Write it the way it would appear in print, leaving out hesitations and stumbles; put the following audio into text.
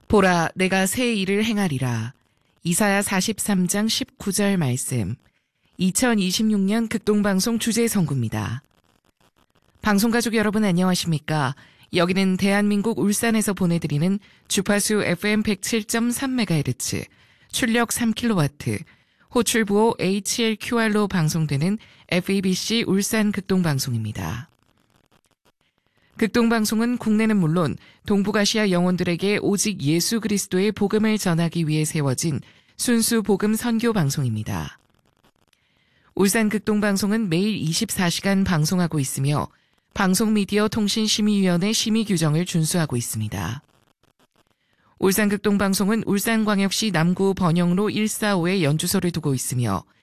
보라, 내가 새 일을 행하리라. 이사야 43장 19절 말씀. 2026년 극동방송 주제선구입니다. 방송가족 여러분 안녕하십니까? 여기는 대한민국 울산에서 보내드리는 주파수 FM 107.3MHz, 출력 3kW, 호출부호 HLQR로 방송되는 FEBC 울산 극동방송입니다. 극동방송은 국내는 물론 동북아시아 영혼들에게 오직 예수 그리스도의 복음을 전하기 위해 세워진 순수 복음 선교 방송입니다. 울산 극동방송은 매일 24시간 방송하고 있으며 방송미디어통신심의위원회 심의 규정을 준수하고 있습니다. 울산 극동방송은 울산광역시 남구 번영로 145에 연주소를 두고 있으며